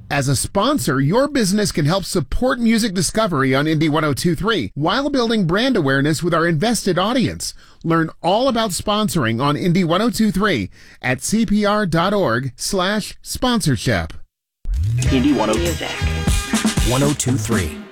As a sponsor, your business can help support music discovery on Indie 102.3 while building brand awareness with our invested audience. Learn all about sponsoring on Indie 102.3 at cpr.org/sponsorship. Indie 102.3.